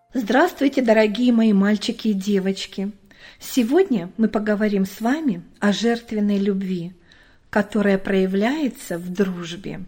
Здравствуйте, дорогие мои мальчики и девочки! Сегодня мы поговорим с вами о жертвенной любви, которая проявляется в дружбе.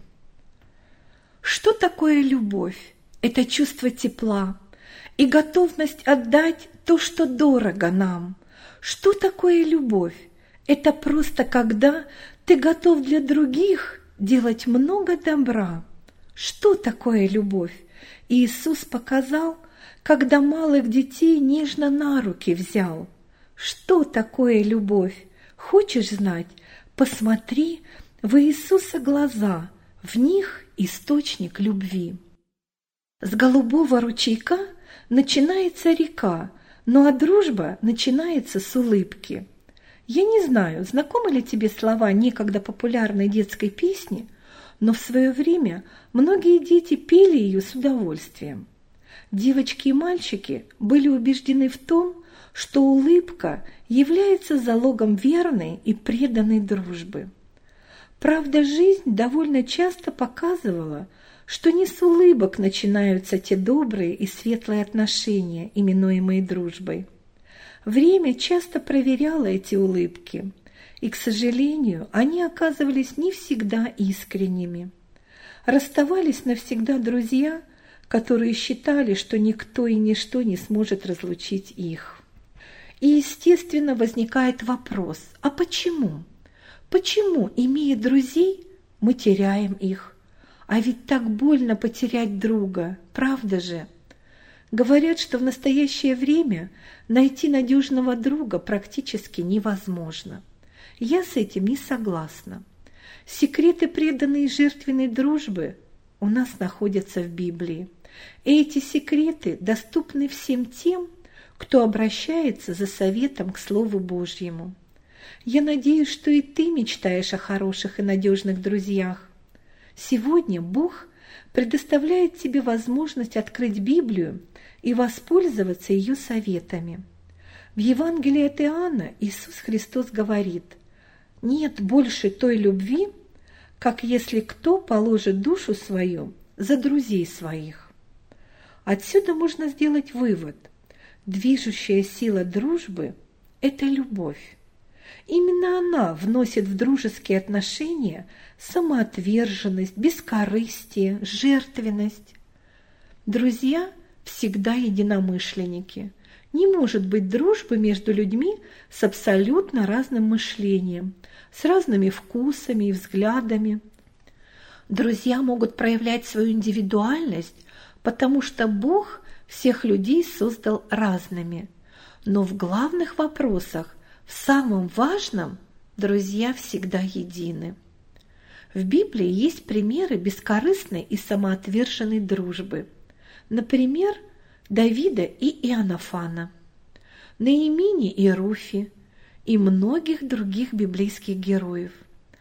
Что такое любовь? Это чувство тепла и готовность отдать то, что дорого нам. Что такое любовь? Это просто когда ты готов для других делать много добра. Что такое любовь? Иисус показал, когда малых детей нежно на руки взял. Что такое любовь? Хочешь знать? Посмотри в Иисуса глаза, в них источник любви. С голубого ручейка начинается река, ну а дружба начинается с улыбки. Я не знаю, знакомы ли тебе слова некогда популярной детской песни, но в свое время многие дети пели ее с удовольствием. Девочки и мальчики были убеждены в том, что улыбка является залогом верной и преданной дружбы. Правда, жизнь довольно часто показывала, что не с улыбок начинаются те добрые и светлые отношения, именуемые дружбой. Время часто проверяло эти улыбки, и, к сожалению, они оказывались не всегда искренними. Расставались навсегда друзья, которые считали, что никто и ничто не сможет разлучить их. И, естественно, возникает вопрос, а почему? Почему, имея друзей, мы теряем их? А ведь так больно потерять друга, правда же? Говорят, что в настоящее время найти надежного друга практически невозможно. Я с этим не согласна. Секреты преданной и жертвенной дружбы у нас находятся в Библии. И эти секреты доступны всем тем, кто обращается за советом к Слову Божьему. Я надеюсь, что и ты мечтаешь о хороших и надежных друзьях. Сегодня Бог предоставляет тебе возможность открыть Библию и воспользоваться ее советами. В Евангелии от Иоанна Иисус Христос говорит: «Нет больше той любви, как если кто положит душу свою за друзей своих». Отсюда можно сделать вывод: движущая сила дружбы – это любовь. Именно она вносит в дружеские отношения самоотверженность, бескорыстие, жертвенность. Друзья всегда единомышленники. Не может быть дружбы между людьми с абсолютно разным мышлением, с разными вкусами и взглядами. Друзья могут проявлять свою индивидуальность, потому что Бог всех людей создал разными. Но в главных вопросах, в самом важном, друзья всегда едины. В Библии есть примеры бескорыстной и самоотверженной дружбы. Например, Давида и Иоаннафана, Неемии и Руфи и многих других библейских героев.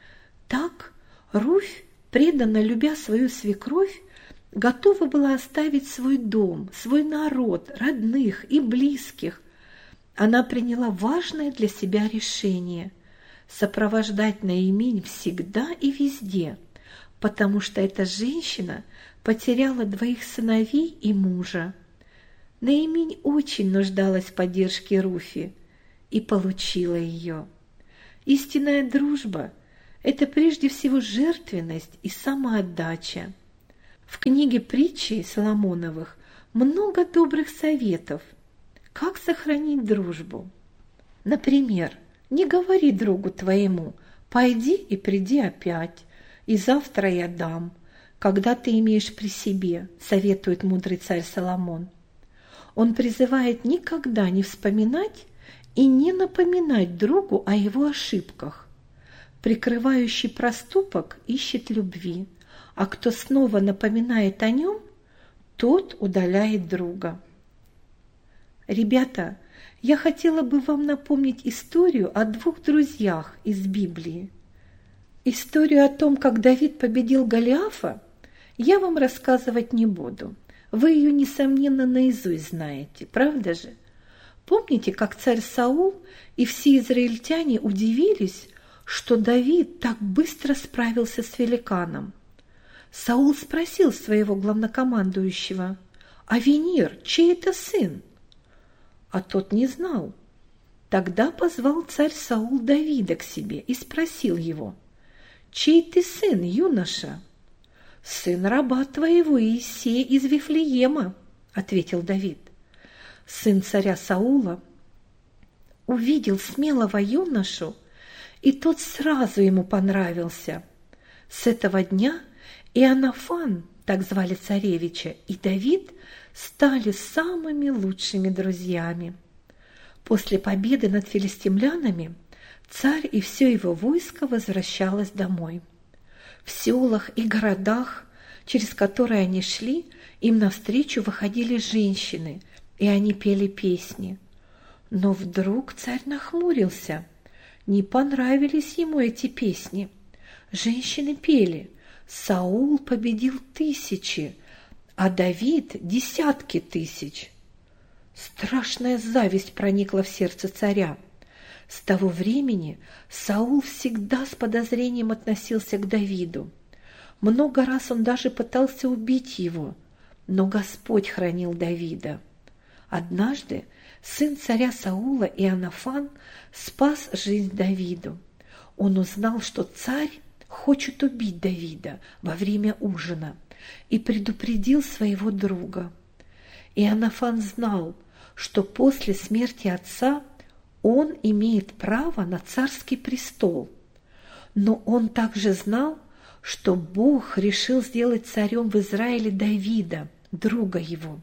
Так Руфь, преданно любя свою свекровь, готова была оставить свой дом, свой народ, родных и близких. Она приняла важное для себя решение – сопровождать Неемию всегда и везде, потому что эта женщина потеряла 2 сыновей и мужа. Неемия очень нуждалась в поддержке Руфи и получила ее. Истинная дружба – это прежде всего жертвенность и самоотдача. В книге притчей Соломоновых много добрых советов, как сохранить дружбу. Например, не говори другу твоему: «Пойди и приди опять, и завтра я дам», когда ты имеешь при себе, советует мудрый царь Соломон. Он призывает никогда не вспоминать и не напоминать другу о его ошибках. Прикрывающий проступок ищет любви, а кто снова напоминает о нем, тот удаляет друга. Ребята, я хотела бы вам напомнить историю о 2 друзьях из Библии. Историю о том, как Давид победил Голиафа, я вам рассказывать не буду. Вы ее, несомненно, наизусть знаете, правда же? Помните, как царь Саул и все израильтяне удивились, что Давид так быстро справился с великаном? Саул спросил своего главнокомандующего: Авенир, чей это сын?» А тот не знал. Тогда позвал царь Саул Давида к себе и спросил его: «Чей ты сын, юноша?» «Сын раба твоего Иисея из Вифлеема», — ответил Давид. Сын царя Саула увидел смелого юношу, и тот сразу ему понравился. С этого дня Иоаннафан, так звали царевича, и Давид стали самыми лучшими друзьями. После победы над филистимлянами царь и все его войско возвращалось домой. В селах и городах, через которые они шли, им навстречу выходили женщины, и они пели песни. Но вдруг царь нахмурился. Не понравились ему эти песни. Женщины пели: «Саул победил тысячи, а Давид – десятки тысяч». Страшная зависть проникла в сердце царя. С того времени Саул всегда с подозрением относился к Давиду. Много раз он даже пытался убить его, но Господь хранил Давида. Однажды сын царя Саула Иоаннафан спас жизнь Давиду. Он узнал, что царь хочет убить Давида во время ужина, и предупредил своего друга. Иоаннафан знал, что после смерти отца он имеет право на царский престол. Но он также знал, что Бог решил сделать царем в Израиле Давида, друга его.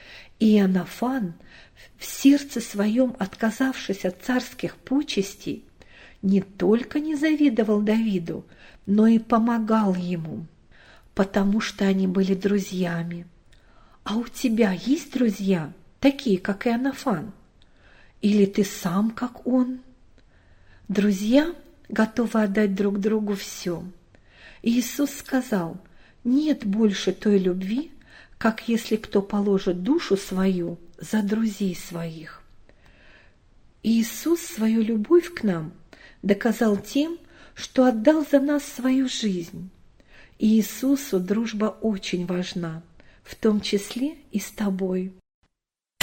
Иоаннафан, в сердце своем отказавшись от царских почестей, не только не завидовал Давиду, но и помогал ему, потому что они были друзьями. А у тебя есть друзья, такие, как Иоаннафан? Или ты сам, как он? Друзья готовы отдать друг другу все. Иисус сказал: «Нет больше той любви, как если кто положит душу свою за друзей своих». Иисус свою любовь к нам доказал тем, что отдал за нас свою жизнь. Иисусу дружба очень важна, в том числе и с тобой.